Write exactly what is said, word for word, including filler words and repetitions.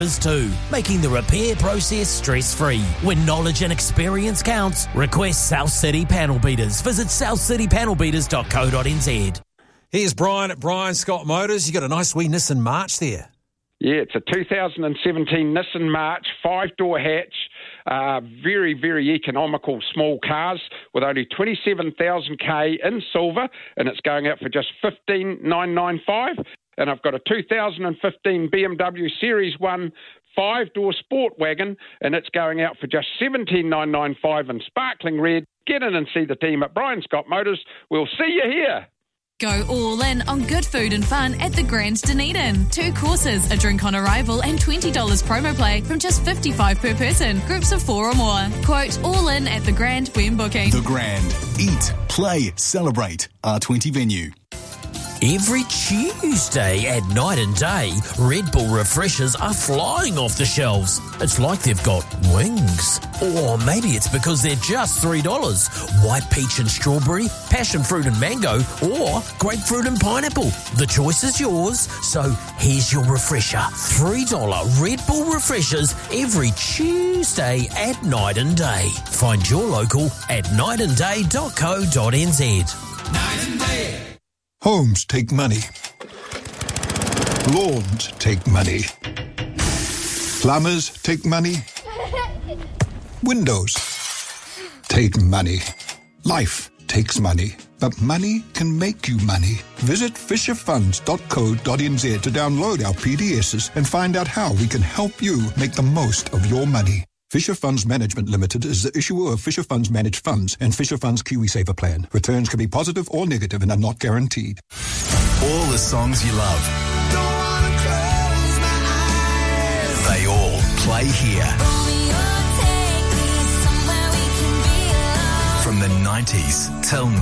too, making the repair process stress-free. When knowledge and experience counts, request South City Panel Beaters. Visit south city panel beaters dot co dot n z. Here's Brian at Brian Scott Motors. You got a nice wee Nissan March there. Yeah, it's a two thousand seventeen Nissan March, five-door hatch, uh, very, very economical small cars with only twenty-seven thousand k in silver, and it's going out for just fifteen thousand nine hundred ninety-five dollars. And I've got a two thousand fifteen B M W Series one five-door sport wagon, and it's going out for just seventeen thousand nine hundred ninety-five dollars in sparkling red. Get in and see the team at Brian Scott Motors. We'll see you here. Go all in on good food and fun at the Grand Dunedin. Two courses, a drink on arrival and twenty dollars promo play from just fifty-five dollars per person. Groups of four or more. Quote, all in at the Grand when booking. The Grand. Eat, play, celebrate. R twenty venue. Every Tuesday at Night and Day, Red Bull refreshers are flying off the shelves. It's like they've got wings. Or maybe it's because they're just three dollars. White peach and strawberry, passion fruit and mango, or grapefruit and pineapple. The choice is yours. So here's your refresher. three dollars Red Bull refreshers every Tuesday at Night and Day. Find your local at night and day dot co dot n z. Night and Day. Homes take money. Lawns take money. Plumbers take money. Windows take money. Life takes money. But money can make you money. Visit fisher funds dot co dot n z to download our P D Ss and find out how we can help you make the most of your money. Fisher Funds Management Limited is the issuer of Fisher Funds Managed Funds and Fisher Funds KiwiSaver Plan. Returns can be positive or negative and are not guaranteed. All the songs you love. Don't wanna close my eyes. They all play here. From the nineties till now.